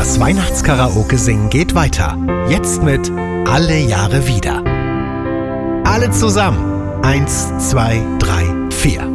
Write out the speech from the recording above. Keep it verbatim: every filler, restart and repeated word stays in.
Das Weihnachtskaraoke-Singen geht weiter. Jetzt mit Alle Jahre wieder. Alle zusammen. Eins, zwei, drei, vier.